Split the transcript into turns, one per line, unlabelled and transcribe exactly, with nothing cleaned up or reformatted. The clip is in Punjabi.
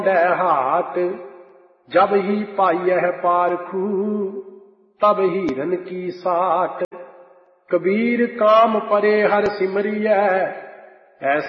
हाट। जब ही पाइयह पारखू तब हीरन की साट। कबीर काम परे हर सिमरिय, ऐसा